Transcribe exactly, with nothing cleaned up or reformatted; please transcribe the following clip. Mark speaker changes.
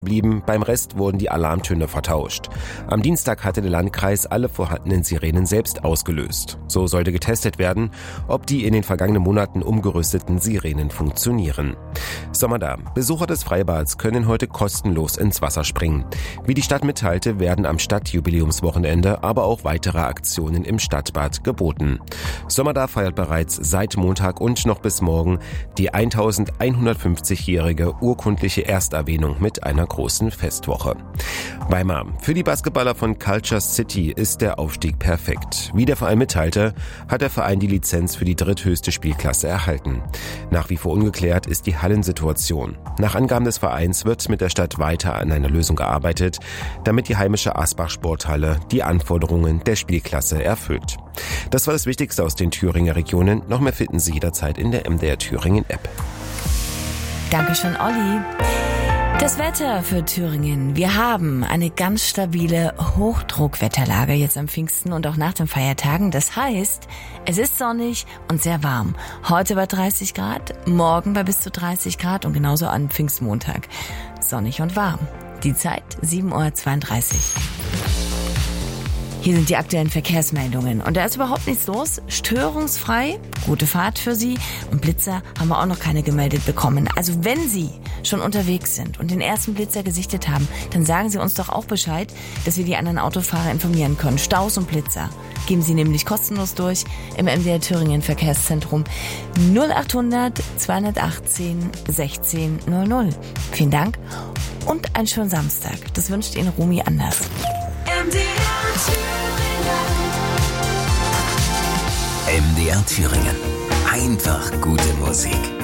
Speaker 1: blieben, beim Rest wurden die Alarmtöne vertauscht. Am Dienstag hatte der Landkreis alle vorhandenen Sirenen selbst ausgelöst. So sollte getestet werden, ob die in den vergangenen Monaten umgerüsteten Sirenen funktionieren. Sommer da. Besucher des Freibads können heute kostenlos ins Wasser springen. Wie die Stadt mitteilte, werden am Stadtjubiläumswochenende aber auch weitere Aktionen im Stadtbad geboten. Sommer da feiert bereits seit Montag und noch bis morgen die elfhundertfünfzigjährige urkundliche Ersterwähnung mit einer großen Festwoche. Weimar. Für die Basketballer von Culture City ist der Aufstieg perfekt. Wie der Verein mitteilte, hat der Verein die Lizenz für die dritthöchste Spielklasse erhalten. Nach wie vor ungeklärt ist die Hallensituation. Nach Angaben des Vereins wird mit der Stadt weiter an einer Lösung gearbeitet, damit die heimische Asbach-Sporthalle die Anforderungen der Spielklasse erfüllt. Das war das Wichtigste aus den Thüringer Regionen. Noch mehr finden Sie jederzeit in der M D R Thüringen App.
Speaker 2: Dankeschön, Olli. Das Wetter für Thüringen. Wir haben eine ganz stabile Hochdruckwetterlage jetzt am Pfingsten und auch nach den Feiertagen. Das heißt, es ist sonnig und sehr warm. Heute bei dreißig Grad, morgen bei bis zu dreißig Grad und genauso an Pfingstmontag. Sonnig und warm. Die Zeit sieben Uhr zweiunddreißig. Hier sind die aktuellen Verkehrsmeldungen. Und da ist überhaupt nichts los. Störungsfrei, gute Fahrt für Sie. Und Blitzer haben wir auch noch keine gemeldet bekommen. Also wenn Sie schon unterwegs sind und den ersten Blitzer gesichtet haben, dann sagen Sie uns doch auch Bescheid, dass wir die anderen Autofahrer informieren können. Staus und Blitzer geben Sie nämlich kostenlos durch im M D R Thüringen Verkehrszentrum null achthundert zweihundertachtzehn sechzehn null null. Vielen Dank und einen schönen Samstag. Das wünscht Ihnen Rumi Anders.
Speaker 3: M D R
Speaker 4: M D R Thüringen. Einfach gute Musik.